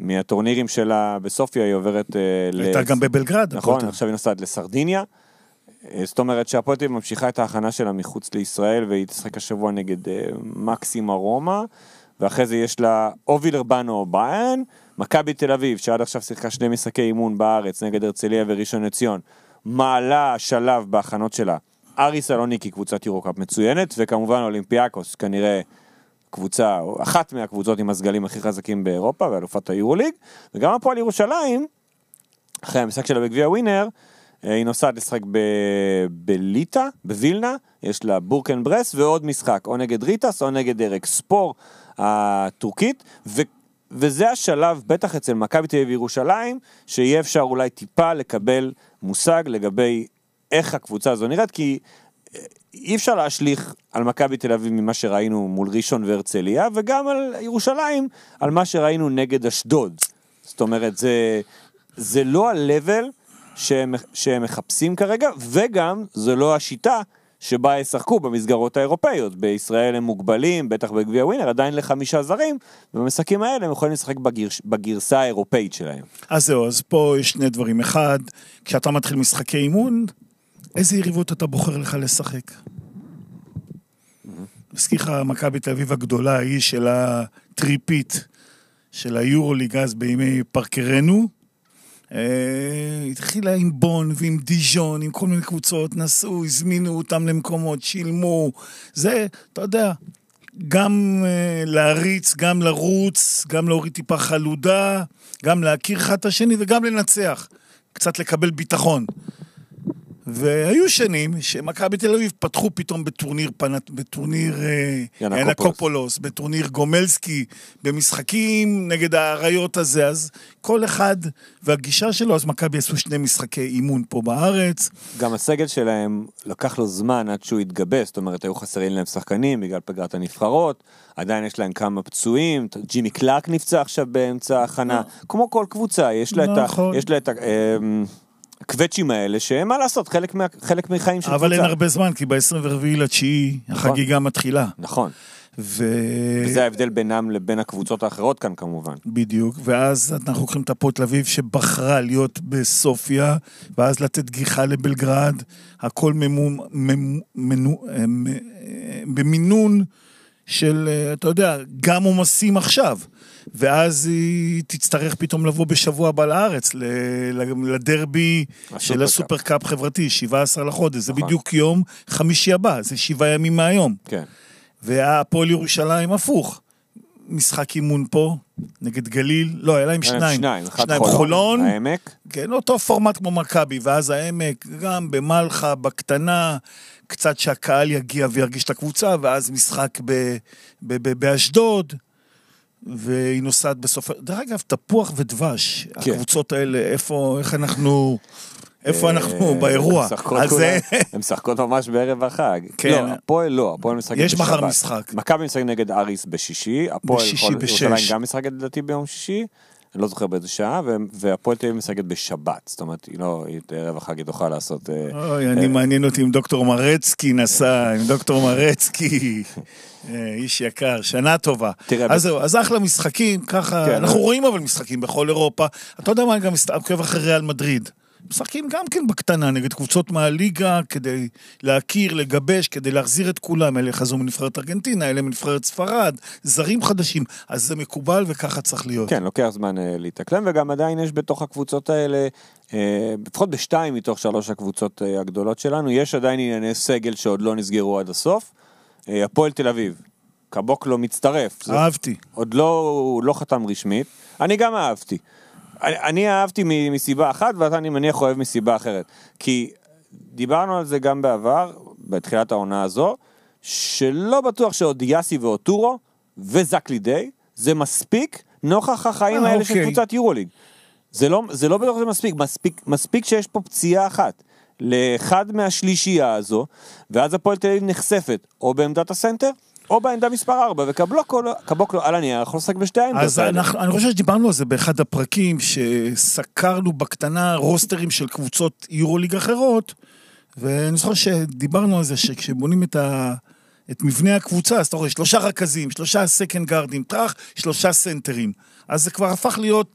מהטורנירים שלה בסופיה היא עוברת הייתה גם בבלגרד. נכון, עכשיו היא נוסעת לסרדיניה. זאת אומרת שהפועל תל אביב ממשיכה את ההכנה שלה מחוץ לישראל, והיא תשחק השבוע נגד מקסימה רומא, ואחרי זה יש לה או וילרבן או ביין, מכבי תל אביב, שעד עכשיו שיחקה 2 משחקי אימון בארץ נגד הרצליה וראשון לציון, מעלה שלב בהכנות שלה. אריס סלוניקי, קבוצת יורוקאפ מצוינת, וכמובן אולימפיאקוס, כנראה קבוצה, או אחת מהקבוצות עם הסגלים הכי חזקים באירופה, ואלופת היורוליג, וגם הפועל ירושלים, אחרי המשחק שלה בגביע ווינר, היא נוסעת לשחק בליטה, בווילנה, יש לה בורקנברס, ועוד משחק, או נגד ריטס, או נגד ארק ספור הטורקית, וזה השלב, בטח אצל מכבי תל אביב ירושלים, שיהיה אפשר אולי טיפה לקבל מושג לגבי איך הקבוצה הזו נראית, כי אי אפשר להשליך על מכבי תל אביב ממה שראינו מול ראשון והרצליה, וגם על ירושלים, על מה שראינו נגד אשדוד. זאת אומרת, זה לא ה-level שהם מחפשים כרגע, וגם זה לא השיטה שבה ישחקו במסגרות האירופאיות. בישראל הם מוגבלים, בטח בגביע ווינר, עדיין ל5 זרים, ובמשחקים האלה הם יכולים לשחק בגרסה האירופאית שלהם. אז זהו, אז פה יש 2 דברים. אחד, כשאתה מתחיל משחקי אימון, איזה יריבות אתה בוחר לך לשחק? מזכירך מכבי תל אביב הגדולה, היא של הטריפית, של היורוליג אז בימי פרקרנו, התחילה עם בון ועם דיז'ון, עם כל מיני קבוצות, נסעו, הזמינו אותם למקומות, שילמו, זה, אתה יודע, גם להריץ, גם לרוץ, גם להוריד טיפה חלודה, גם להכיר אחד את השני וגם לנצח, קצת לקבל ביטחון. והיו שנים שמכבי תל אביב פתחו פתאום בטורניר ינקופולוס, בטורניר גומלסקי, במשחקים נגד האריות הזה, אז כל אחד והגישה שלו, אז מכבי עשו 2 משחקי אימון פה בארץ. גם הסגל שלהם לקח לו זמן עד שהוא התגבש, זאת אומרת, היו חסרים להם שחקנים בגלל פגרת הנבחרות, עדיין יש להם כמה פצועים, ג'ימי קלארק נפצע עכשיו באמצע ההכנה, כמו כל קבוצה, יש לה את הקווצ'ים האלה, שהם מה לעשות, חלק מחיים של קבוצה. אבל אין הרבה זמן, כי ב-24/9 החגיגה מתחילה. נכון. וזה ההבדל בינם לבין הקבוצות האחרות כאן כמובן. בדיוק, ואז אנחנו לוקחים את הפועל תל אביב שבחרה להיות בסופיה, ואז לתת גיחה לבלגרד, הכל במינון של, אתה יודע, גם עומסים עכשיו. ואז היא תצטרך פתאום לבוא בשבוע הבא לארץ, לדרבי של הסופר קאפ חברתי, 17 לחודש, זה בדיוק יום חמישי הבא, זה 7 ימים מהיום. כן. והפועל ירושלים הפוך, משחק אימון פה, נגד גליל, לא, היה להם 2, חולון, העמק. כן, אותו פורמט כמו מכבי, ואז העמק, גם במלחה, בקטנה, קצת שהקהל יגיע וירגיש את הקבוצה, ואז משחק באשדוד, והיא נוסעת בסוף, דרך אגב, תפוח ודבש, הקבוצות האלה, איך אנחנו באירוע? הם משחקות ממש בערב החג. לא, הפועל משחקת בשבת. יש מחר משחק. מכבי משחק נגד אריס בשישי, הפועל ירושלים גם משחקת לדעתי ביום שישי, אני לא זוכר באיזה שעה, והפועל תל אביב משחקת בשבת, זאת אומרת, היא לא, ערב החג היא תוכל לעשות... אוי, אני מעניין אותי עם דוקטור מרצקי נסע, עם דוקטור מרצקי, איש יקר, שנה טובה. אז זהו, אז אחלה משחקים, ככה, אנחנו רואים אבל משחקים בכל אירופה, אתה יודע מה, אני גם עוקב אחרי ריאל מדריד, משחקים גם כן בקטנה, נגד קבוצות מהליגה, כדי להכיר, לגבש, כדי להחזיר את כולם, אלה חזו מנבחרת ארגנטינה, אלה מנבחרת ספרד, זרים חדשים, אז זה מקובל וככה צריך להיות. כן, לוקח זמן להתאקלם, וגם עדיין יש בתוך הקבוצות האלה, לפחות ב2 מתוך 3 הקבוצות הגדולות שלנו, יש עדיין ענייני סגל שעוד לא נסגרו עד הסוף, הפועל תל אביב, קבוק לא מצטרף. אהבתי. עוד לא חתם רשמית, אני גם אהבתי. אני אהבתי מסיבה אחת, ואני מניח אוהב מסיבה אחרת. כי דיברנו על זה גם בעבר, בתחילת העונה הזו, שלא בטוח שעוד יאסי ואוטורו, וזק לידי, זה מספיק נוכח החיים האלה של קבוצת יורוליג. זה לא בטוח שזה מספיק שיש פה פציעה אחת, לאחד מהשלישייה הזו, ואז הפועל תל אביב נחשפת, או בעמדת הסנטר, או בעמדה מספר 4, וקבוק לו על הנייר, יכול לשחק בשתי העמדות. אז אני חושב שדיברנו על זה באחד הפרקים, שסקרנו בקטנה רוסטרים של קבוצות יורוליג אחרות, ואני זוכר שדיברנו על זה, שכשבונים את מבנה הקבוצה, אז אתה רואה 3 רכזים, 3 סקנד גארדים, 3 סנטרים, אז זה כבר הפך להיות